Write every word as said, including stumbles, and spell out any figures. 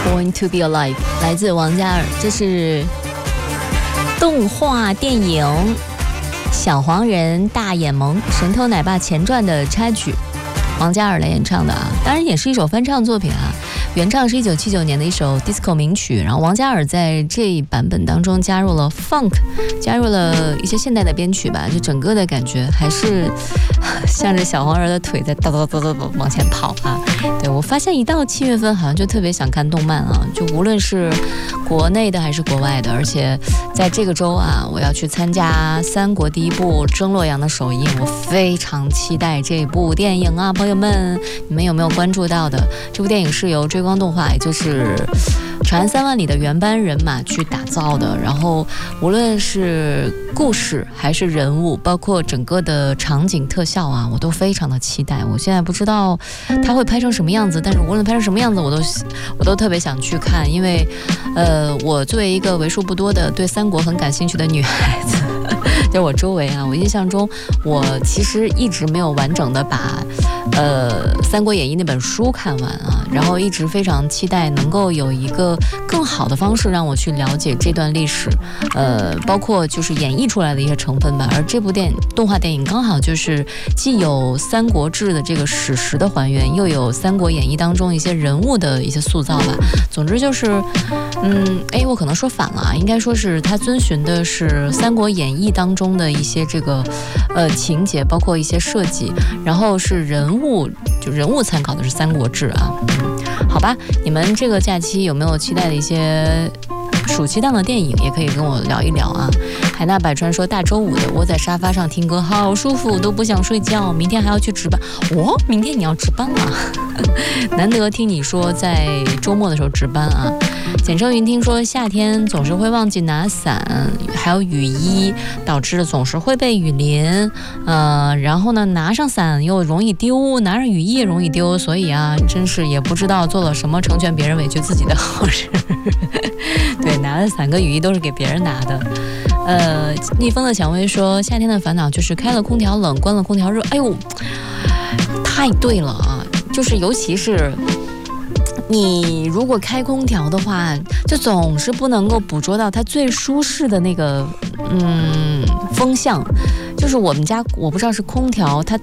Born to be alive 来自王嘉尔，这是动画电影《小黄人大眼萌神偷奶爸》前传的插曲，王嘉尔来演唱的啊，当然也是一首翻唱作品啊。原唱是一九七九年的一首 disco 名曲，然后王嘉尔在这一版本当中加入了 funk， 加入了一些现代的编曲吧，就整个的感觉还是向着小黄人的腿在哒哒哒哒哒往前跑啊。对，我发现一到七月份好像就特别想看动漫啊，就无论是国内的还是国外的，而且在这个周啊，我要去参加三国第一部《争洛阳》的首映，我非常期待这部电影啊，朋友们，你们有没有关注到的？这部电影是由追光动画，也就是《长安三万里》的原班人马去打造的，然后无论是故事还是人物，包括整个的场景特效啊，我都非常的期待。我现在不知道它会拍成什么样子，但是无论拍成什么样子，我都我都特别想去看，因为呃，我作为一个为数不多的对三国很感兴趣的女孩子，在我周围啊，我印象中我其实一直没有完整的把呃《三国演义》那本书看完啊，然后一直非常期待能够有一个更好的方式让我去了解这段历史，呃，包括就是演绎出来的一些成分吧。而这部电影动画电影刚好就是既有《三国志》的这个史实的还原，又有《三国演义》当中一些人物的一些塑造吧。总之就是，嗯，哎，我可能说反了啊，应该说是它遵循的是《三国演义》当中的一些这个呃情节，包括一些设计，然后是人物，就人物参考的是《三国志》啊。嗯，好吧，你们这个假期有没有期待的一些暑期档的电影，也可以跟我聊一聊啊。海纳百川说大周五的窝在沙发上听歌好舒服，都不想睡觉，明天还要去值班。哦，明天你要值班啊？难得听你说在周末的时候值班啊。简称云听说夏天总是会忘记拿伞还有雨衣，导致总是会被雨淋，呃，然后呢拿上伞又容易丢，拿上雨衣也容易丢，所以啊真是也不知道做了什么成全别人委屈自己的好事。对，拿的伞跟雨衣都是给别人拿的。呃，逆风的蔷薇说夏天的烦恼就是开了空调冷，关了空调热。哎呦，太对了啊，就是尤其是你如果开空调的话，就总是不能够捕捉到它最舒适的那个嗯风向。就是我们家我不知道是空调它